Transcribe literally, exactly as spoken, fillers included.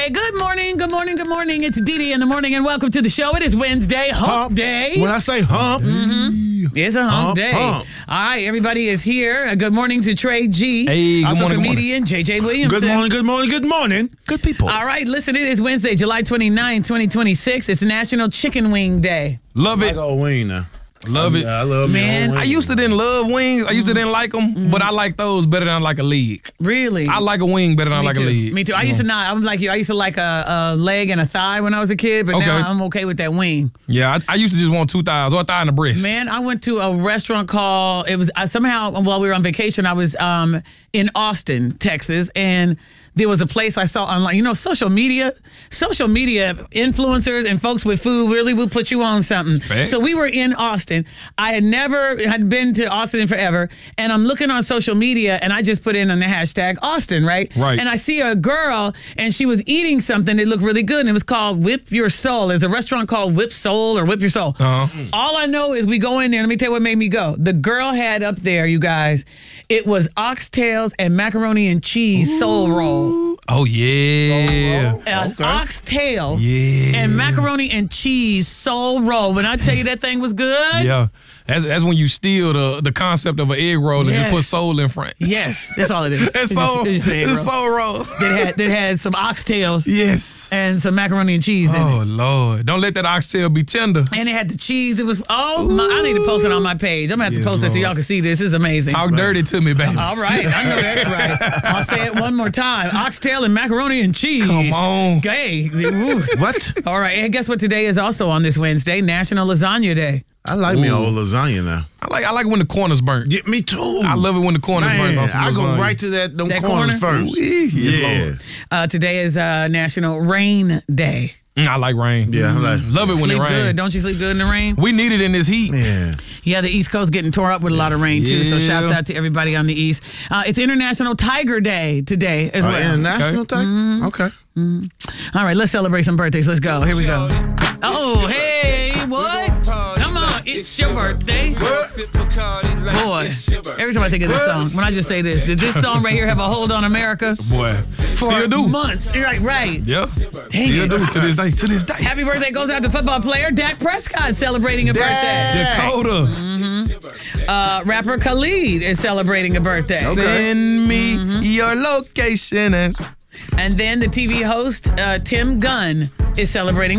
Hey, good morning, good morning, good morning. It's Dee Dee in the morning, and welcome to the show. It is Wednesday, hump, hump. day. When I say hump, mm-hmm. it's a hump, hump day. Hump. All right, everybody is here. Uh, good morning to Trey G. Hey, good also morning, comedian good J J Williamson. Good morning, good morning, good morning. Good people. All right, listen, it is Wednesday, July twenty-ninth, twenty twenty-six. It's National Chicken Wing Day. Love it. I got a wing now. Love it. Yeah, I love Man, me I used to didn't love wings. I used to didn't like them, mm-hmm. but I like those better than I like a leg. Really? I like a wing better than Me I like too. a leg. Me too. I used to not. I'm like you. I used to like a, a leg and a thigh when I was a kid, but Okay. now I'm okay with that wing. Yeah, I, I used to just want two thighs or a thigh and a breast. Man, I went to a restaurant called, it was uh, somehow while we were on vacation, I was um, in Austin, Texas, and there was a place I saw online. You know, social media, social media influencers and folks with food really will put you on something. Facts. So we were in Austin. I had never had been to Austin in forever, and I'm looking on social media, and I just put in on the hashtag Austin, right? Right. And I see a girl, and she was eating something that looked really good, and it was called Whip Your Soul. There's a restaurant called Whip Soul or Whip Your Soul. Uh-huh. All I know is we go in there. Let me tell you what made me go. The girl had up there, you guys, it was oxtails and macaroni and cheese Ooh. soul roll. Oh, yeah. An Okay. oxtail Yeah. and macaroni and cheese soul roll. When I tell you that thing was good. Yeah. That's, that's when you steal the, the concept of an egg roll and Yes. just put soul in front. Yes, that's all it is. It's It's soul, just- it's just an egg it's roll. soul roll. That had, that had some oxtails Yes. and some macaroni and cheese in it. Oh, Lord. Don't let that oxtail be tender. And it had the cheese. It was, oh, my, I need to post it on my page. I'm going to have to Yes, post it so Lord. y'all can see this. This is amazing. Talk dirty to me, baby. All right, I know that's right. I'll say it one more time. Oxtail and macaroni and cheese. Come on. Okay. Ooh. What? All right, and guess what today is also on this Wednesday? National Lasagna Day. I like me a old lasagna now. I like I like when the corner's burnt. Yeah, me too. I love it when the corner's Man, burnt on some I go lasagna. right to that, them That corners corner? first. Ooh-wee. Yes, Yeah. Lord. Uh, today is uh, National Rain Day. Mm, I like rain. Yeah, I like Love it when Sleep it rains. good. Don't you sleep good in the rain? We need it in this heat. Yeah. Yeah, the East Coast getting tore up with a lot of rain, too. So Yeah. shouts out to everybody on the East. Uh, it's International Tiger Day today as Uh, well. international Okay. type? Mm-hmm. Okay. All right, let's celebrate some birthdays. Let's go. Here we go. Oh, hey, what? Come on, it's your birthday. Boy, every time I think of this song, when I just say this, did this song right here have a hold on America? Boy, For still do. months. You're like, right. Yeah, Dang still it. do to this day. To this day. Happy birthday goes out to football player Dak Prescott celebrating a birthday. Dakota, Uh, rapper Khalid is celebrating a birthday. send me your location. And And then the T V host uh, Tim Gunn is celebrating